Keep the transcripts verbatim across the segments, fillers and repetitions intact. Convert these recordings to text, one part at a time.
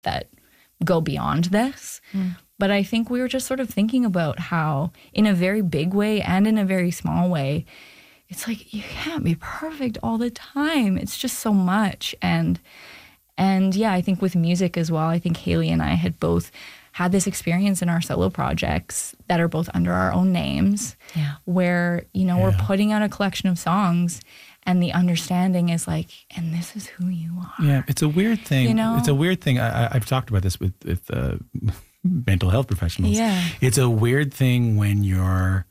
that go beyond this. Mm. But I think we were just sort of thinking about how in a very big way and in a very small way, it's like you can't be perfect all the time. It's just so much. And and yeah, I think with music as well, I think Haley and I had both had this experience in our solo projects that are both under our own names, yeah. where, you know, yeah. we're putting out a collection of songs and the understanding is like, and this is who you are. Yeah, it's a weird thing. You know? It's a weird thing. I, I've talked about this with, with uh, mental health professionals. Yeah. It's a weird thing when your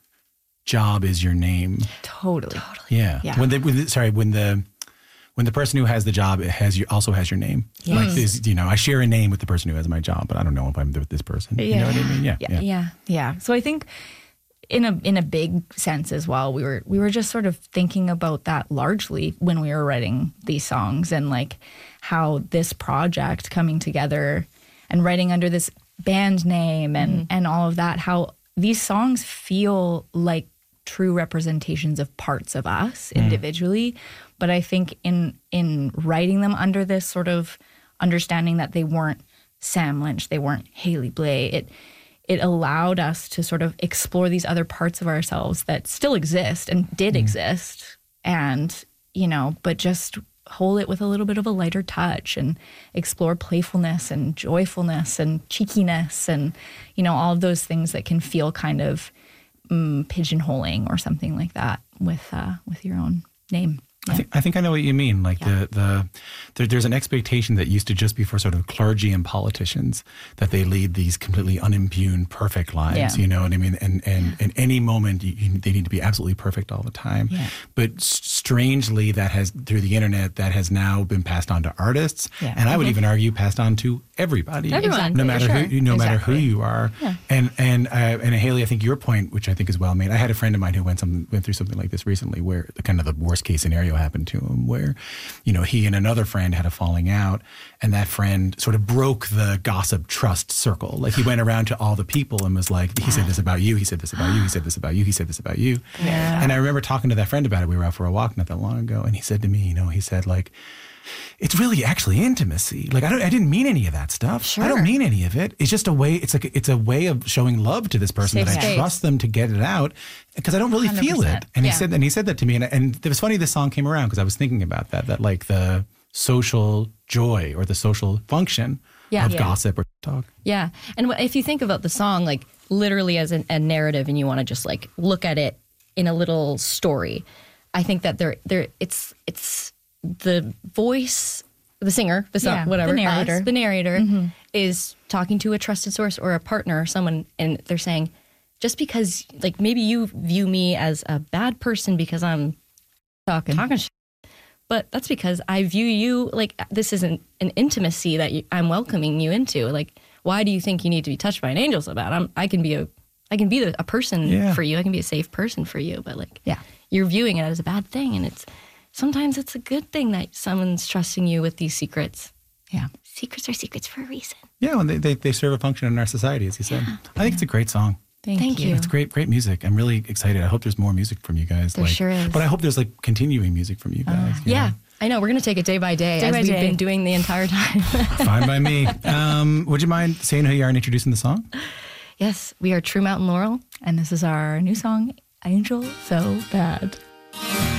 job is your name. Totally. Totally. Yeah. yeah. When the, when the, sorry, when the... When the person who has the job has you also has your name, yes. like this, you know, I share a name with the person who has my job, but I don't know if I'm with this person. Yeah. You know what I mean? Yeah, yeah, yeah, yeah, yeah. So I think, in a in a big sense as well, we were we were just sort of thinking about that largely when we were writing these songs, and like how this project coming together and writing under this band name and mm-hmm. and all of that, how these songs feel like true representations of parts of us mm. individually. But I think in in writing them under this sort of understanding that they weren't Sam Lynch, they weren't Haley Blais, it it allowed us to sort of explore these other parts of ourselves that still exist and did mm. exist, and, you know, but just hold it with a little bit of a lighter touch and explore playfulness and joyfulness and cheekiness and, you know, all of those things that can feel kind of um, pigeonholing or something like that with uh, with your own name. Yeah. I think I think I know what you mean. Like yeah. the the there, there's an expectation that used to just be for sort of clergy and politicians that they lead these completely unimpugned, perfect lives. Yeah. You know what I mean? And and yeah. in any moment, you, you, they need to be absolutely perfect all the time. Yeah. But s- strangely, that has through the internet that has now been passed on to artists, yeah. and I would mm-hmm. even argue passed on to everybody, Everyone, no matter sure. who no exactly. matter who you are. Yeah. And and uh, and Haley, I think your point, which I think is well made. I had a friend of mine who went some went through something like this recently, where the kind of the worst case scenario happened to him, where, you know, he and another friend had a falling out, and that friend sort of broke the gossip trust circle. Like he went around to all the people and was like, he said this about you, he said this about you, he said this about you, he said this about you. Yeah. And I remember talking to that friend about it. We were out for a walk not that long ago, and he said to me, you know, he said like, it's really actually intimacy. Like I don't, I didn't mean any of that stuff. Sure. I don't mean any of it. It's just a way. It's like it's a way of showing love to this person Safe that I space. trust them to get it out because I don't really one hundred percent. feel it. And yeah. he said, and he said that to me, and and it was funny this song came around because I was thinking about that. That like the social joy or the social function yeah. of yeah. gossip or talk. Yeah, and if you think about the song like literally as an, a narrative, and you want to just like look at it in a little story, I think that there, there, it's it's the voice. The singer, the song, yeah, whatever, the narrator, us, the narrator mm-hmm. is talking to a trusted source or a partner or someone, and they're saying, just because, like, maybe you view me as a bad person because I'm talking, talking shit, but that's because I view you like this isn't an intimacy that you, I'm welcoming you into. Like, why do you think you need to be touched by an angel so bad? I'm, I can be a, I can be a person yeah. for you. I can be a safe person for you, but like, yeah, you're viewing it as a bad thing, and it's. Sometimes it's a good thing that someone's trusting you with these secrets. Yeah. Secrets are secrets for a reason. Yeah, and they, they, they serve a function in our society, as you said. Yeah. I think yeah. it's a great song. Thank, Thank you. you. It's great, great music. I'm really excited. I hope there's more music from you guys. There like, sure is. But I hope there's like continuing music from you guys. Uh, you Yeah, know? I know. We're going to take it day by day, Day as by we've day. been doing the entire time. Fine by me. Um, would you mind saying who you are and introducing the song? Yes, we are True Mountain Laurel. And this is our new song, Angel So Bad.